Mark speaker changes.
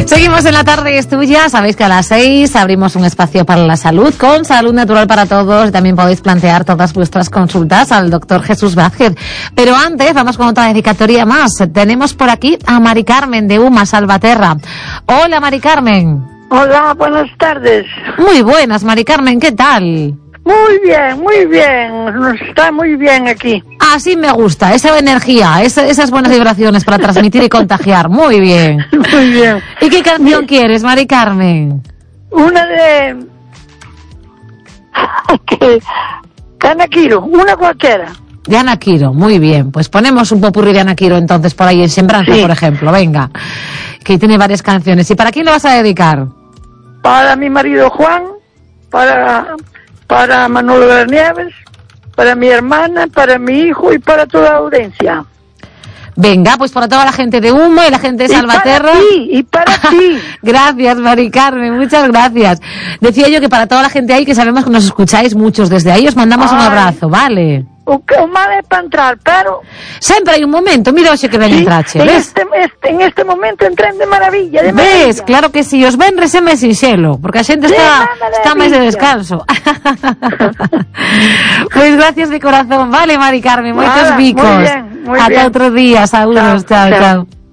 Speaker 1: Seguimos en La Tarde es Tuya. Sabéis que a las 6 abrimos un espacio para la salud con Salud Natural para Todos. También podéis plantear todas vuestras consultas al doctor Jesús Vázquez. Pero antes vamos con otra dedicatoria más. Tenemos por aquí a Mari Carmen de UMA Salvaterra. Hola, Mari Carmen.
Speaker 2: Hola, buenas tardes.
Speaker 1: Muy buenas, Mari Carmen, ¿qué tal?
Speaker 2: Muy bien, nos está muy bien aquí.
Speaker 1: Así me gusta, esa energía, esas buenas vibraciones para transmitir y contagiar. Muy bien.
Speaker 2: Muy bien.
Speaker 1: ¿Y qué canción quieres, Mari Carmen?
Speaker 2: Una de... Ana Quiro, una cualquiera.
Speaker 1: De Ana Quiro, muy bien. Pues ponemos un popurrí de Ana Quiro entonces por ahí en Sembranza, sí, por ejemplo. Venga, que tiene varias canciones. ¿Y para quién lo vas a dedicar?
Speaker 2: Para mi marido Juan, para Manolo de las Nieves, para mi hermana, para mi hijo y para toda la audiencia.
Speaker 1: Venga, pues para toda la gente de Humo y la gente de Salvaterra.
Speaker 2: Y para ti.
Speaker 1: Gracias, Mari Carmen, muchas gracias. Decía yo que para toda la gente ahí, que sabemos que nos escucháis muchos desde ahí, os mandamos un abrazo, ¿vale?
Speaker 2: O mal é para entrar, pero...
Speaker 1: Sempre hai un momento, mira hoxe que ben entrache, ves?
Speaker 2: En este momento entren de maravilla,
Speaker 1: Ves, claro que si, os venres é máis sinxelo, porque a xente está máis de descanso. Pois gracias de corazón, vale, Mari Carmen, moitos bicos.
Speaker 2: Muy bien.
Speaker 1: Ata outro día, saúdos, chao.